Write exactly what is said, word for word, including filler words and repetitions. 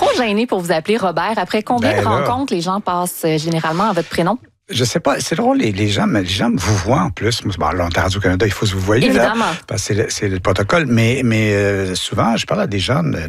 trop gêné pour vous appeler Robert? Après combien Ben de là. rencontres les gens passent euh, généralement à votre prénom? Je sais pas, c'est drôle, les, les gens, mais les gens vous voient en plus. Bon, là, on est Radio-Canada, il faut se vous voyez, Évidemment. là. Parce que c'est le, c'est le protocole. Mais, mais euh, souvent, je parle à des jeunes